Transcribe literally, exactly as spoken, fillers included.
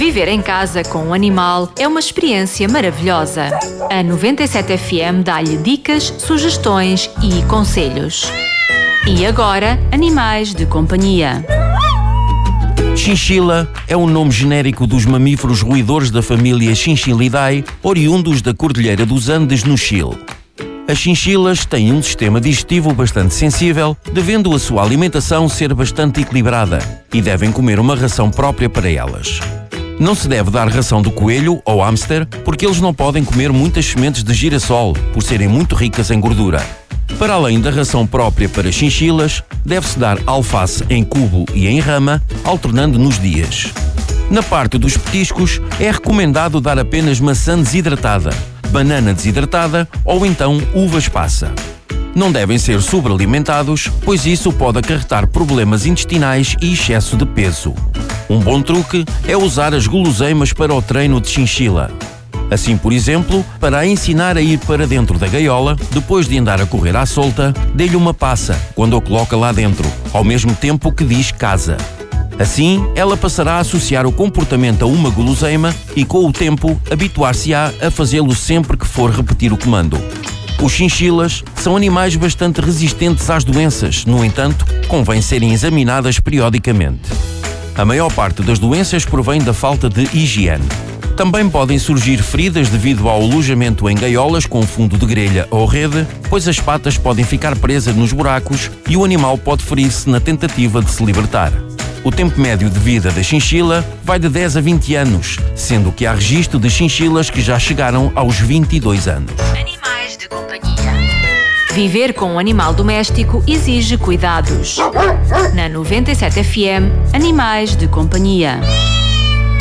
Viver em casa com um animal é uma experiência maravilhosa. A noventa e sete F M dá-lhe dicas, sugestões e conselhos. E agora, animais de companhia. Chinchila é o nome genérico dos mamíferos roedores da família Chinchilidae, oriundos da Cordilheira dos Andes, no Chile. As chinchilas têm um sistema digestivo bastante sensível, devendo a sua alimentação ser bastante equilibrada, e devem comer uma ração própria para elas. Não se deve dar ração do coelho ou hámster, porque eles não podem comer muitas sementes de girassol, por serem muito ricas em gordura. Para além da ração própria para chinchilas, deve-se dar alface em cubo e em rama, alternando nos dias. Na parte dos petiscos, é recomendado dar apenas maçã desidratada, banana desidratada ou então uvas passa. Não devem ser sobrealimentados, pois isso pode acarretar problemas intestinais e excesso de peso. Um bom truque é usar as guloseimas para o treino de chinchila. Assim, por exemplo, para a ensinar a ir para dentro da gaiola, depois de andar a correr à solta, dê-lhe uma passa quando a coloca lá dentro, ao mesmo tempo que diz casa. Assim, ela passará a associar o comportamento a uma guloseima e, com o tempo, habituar-se-á a fazê-lo sempre que for repetir o comando. Os chinchilas são animais bastante resistentes às doenças, no entanto, convém serem examinadas periodicamente. A maior parte das doenças provém da falta de higiene. Também podem surgir feridas devido ao alojamento em gaiolas com fundo de grelha ou rede, pois as patas podem ficar presas nos buracos e o animal pode ferir-se na tentativa de se libertar. O tempo médio de vida da chinchila vai de dez a vinte anos, sendo que há registro de chinchilas que já chegaram aos vinte e dois anos. Animais de companhia. Viver com um animal doméstico exige cuidados. Na noventa e sete F M, Animais de companhia.